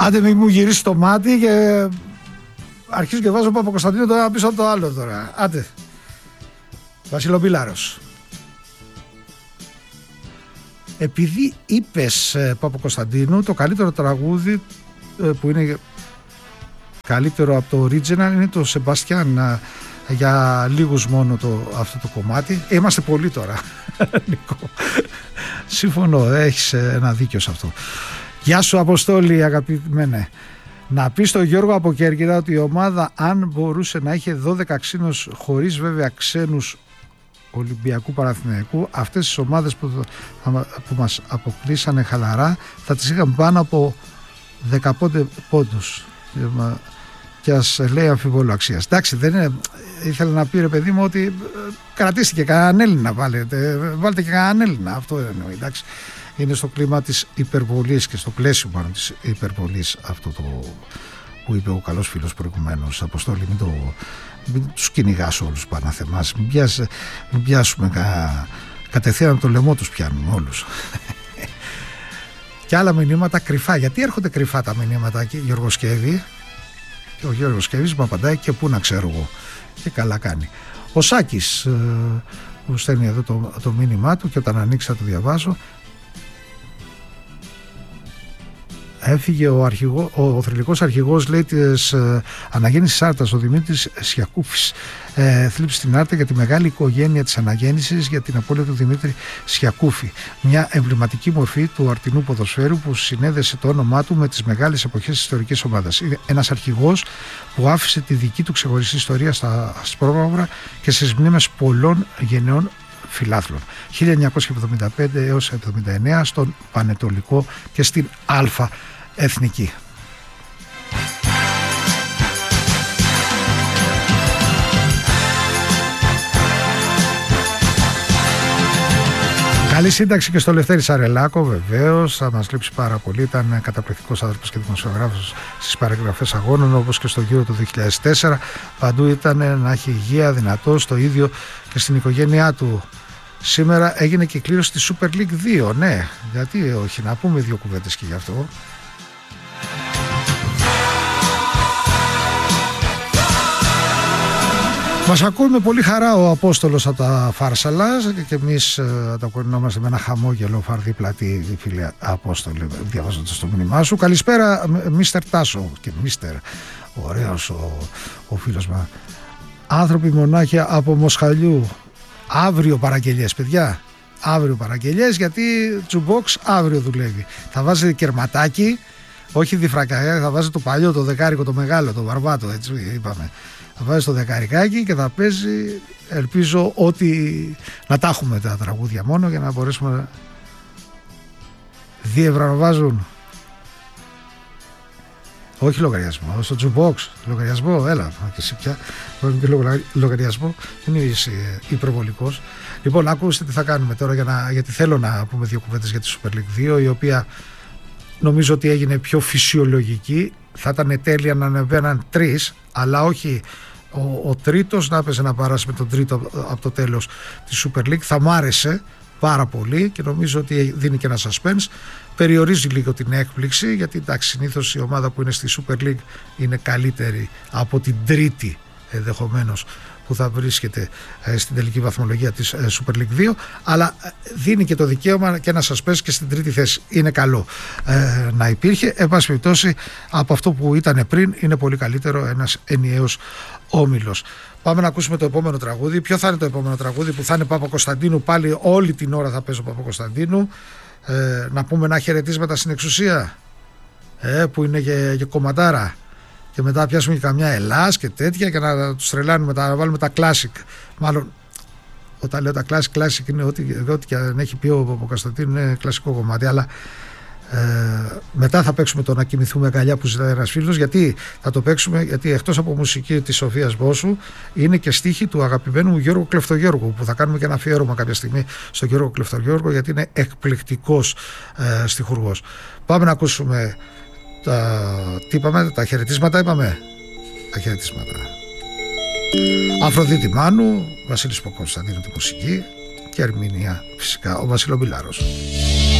Άντε μη μου γυρίσει το μάτι και αρχίζω και βάζω Παπακοσταντίνου το ένα πίσω από το άλλο τώρα. Άντε. Βασιλοπίλαρος. Επειδή είπες Παπακοσταντίνου, το καλύτερο τραγούδι που είναι καλύτερο από το original είναι το Σεμπάστιαν, για λίγους μόνο αυτό το κομμάτι. Είμαστε πολλοί τώρα, Νίκο. Συμφωνώ, έχεις ένα δίκιο σε αυτό. Γεια σου Αποστόλη αγαπημένε. Να πει στον Γιώργο από Κέρκυρα ότι η ομάδα, αν μπορούσε να είχε 12 ξένους, χωρίς βέβαια ξένους Ολυμπιακού Παναθηναϊκού, αυτές τις ομάδες που μας αποκλείσανε χαλαρά θα τις είχαν πάνω από 15 πόντους και ας λέει αμφιβόλου αξίας. Εντάξει, δεν είναι, ήθελα να πει ρε παιδί μου ότι κρατήστε και κανέναν Έλληνα, βάλτε και κανέναν Έλληνα, αυτό εννοεί, εντάξει. Είναι στο κλίμα της υπερβολής και στο πλαίσιο πάνω της υπερβολής αυτό το που είπε ο καλός φίλος προηγουμένως. Αποστόλη, μην τους κυνηγάς όλους πάνω να θεμάς, μην πιάσουμε κατευθείαν από το λαιμό τους πιάνουμε όλους. Και άλλα μηνύματα κρυφά. Γιατί έρχονται κρυφά τα μηνύματα και Γιώργο Σκεύη, και ο Γιώργος Σκεύης μου απαντάει και πού να ξέρω εγώ, και καλά κάνει. Ο Σάκης που στέλνει εδώ το μήνυμά του και όταν ανοίξει θα το διαβάζω. Έφυγε ο θρυλικός αρχηγός, λέει, της αναγέννησης Άρτας, ο Δημήτρης Σιακούφης. Θλίψη στην Άρτα για τη μεγάλη οικογένεια της αναγέννησης, για την απώλεια του Δημήτρη Σιακούφη. Μια εμβληματική μορφή του αρτινού ποδοσφαίρου που συνέδεσε το όνομά του με τις μεγάλες εποχές της ιστορικής ομάδας. Είναι ένας αρχηγός που άφησε τη δική του ξεχωριστή ιστορία στα ασπρόμαυρα και στις μνήμες πολλών γενεών φιλάθλων. 1975 έως 1979 στον Πανετολικό και στην Αλφα Εθνική. Καλή σύνταξη και στο Λευτέρη Σαρελάκο, βεβαίως. Θα μας λείψει πάρα πολύ. Ήταν καταπληκτικός άνθρωπος και δημοσιογράφος στις παραγραφές αγώνων, όπως και στο Γύρο του 2004. Παντού ήταν να έχει υγεία, δυνατός, το ίδιο και στην οικογένειά του. Σήμερα έγινε και κλήρωση στη Super League 2. Ναι, γιατί όχι, να πούμε δύο κουβέντες και γι' αυτό. Μας ακούει με πολύ χαρά ο Απόστολος από τα Φάρσαλα και εμείς ανταποκρινόμαστε με ένα χαμόγελο φαρδίπλατη, φίλε Απόστολε, διαβάζοντας το μήνυμά σου. Καλησπέρα Μίστερ Τάσο και Μίστερ, ωραίος ο φίλος μας. Άνθρωποι μονάχια από Μοσχαλιού. Αύριο παραγγελιές, παιδιά. Αύριο παραγγελιές, γιατί Τζουμπόξ αύριο δουλεύει. Θα βάζετε κερματάκι, όχι διφρακάκια, θα βάζετε το παλιό, το δεκάρικο, το μεγάλο, το βαρβάτο, έτσι είπαμε. Θα βάζει το δεκαρικάκι και θα παίζει, ελπίζω ότι να τα έχουμε τα τραγούδια μόνο για να μπορέσουμε 2 ευρώ να βάζουν. Όχι λογαριασμό, στο Τζουμπόξ, λογαριασμό, έλα και εσύ πια, και λογαριασμό, δεν είσαι υπερβολικός. Λοιπόν, ακούστε τι θα κάνουμε τώρα, γιατί θέλω να πούμε 2 κουβέντες για τη Super League 2, η οποία νομίζω ότι έγινε πιο φυσιολογική. Θα ήταν τέλεια να ανεβαίναν 3, αλλά όχι ο τρίτος να έπαιζε να παράσει με τον τρίτο από το τέλος της Super League. Θα μ' άρεσε πάρα πολύ και νομίζω ότι δίνει και ένα suspense. Περιορίζει λίγο την έκπληξη, γιατί εντάξει, συνήθως η ομάδα που είναι στη Super League είναι καλύτερη από την τρίτη ενδεχομένως που θα βρίσκεται στην τελική βαθμολογία της Super League 2, αλλά δίνει και το δικαίωμα και ένα suspense και στην τρίτη θέση. Είναι καλό να υπήρχε. Εν πάση περιπτώσει, από αυτό που ήταν πριν είναι πολύ καλύτερο ένας ενιαίος όμιλος. Πάμε να ακούσουμε το επόμενο τραγούδι. Ποιο θα είναι το επόμενο τραγούδι? Που θα είναι Παπακοσταντίνου. Πάλι όλη την ώρα θα παίζω Παπακοσταντίνου. Να πούμε ένα χαιρετίσματα στην εξουσία, που είναι και κομματάρα. Και μετά πιάσουμε και καμιά Ελλάς και τέτοια και να τους τρελάνουμε, να βάλουμε τα classic. Μάλλον όταν λέω τα classic είναι ό,τι και αν έχει πει ο Παπακοσταντίνου είναι κλασικό κομμάτι, αλλά μετά θα παίξουμε το Να κοιμηθούμε αγκαλιά που ζητάει ένας φίλος. Γιατί θα το παίξουμε? Γιατί εκτός από μουσική της Σοφίας Μπόσου είναι και στίχη του αγαπημένου μου Γιώργου Κλεφτογιώργου, που θα κάνουμε και ένα αφιέρωμα κάποια στιγμή στον Γιώργο Κλεφτογιώργο, γιατί είναι εκπληκτικός στιχουργός. Πάμε να ακούσουμε τι είπαμε, τα χαιρετίσματα είπαμε. Τα χαιρετίσματα. Αφροδίτη Μάνου, Βασίλης Παπακοσταντίνου τη μουσική και ερμηνεία φυσικά ο Βασιλοπίλαρος.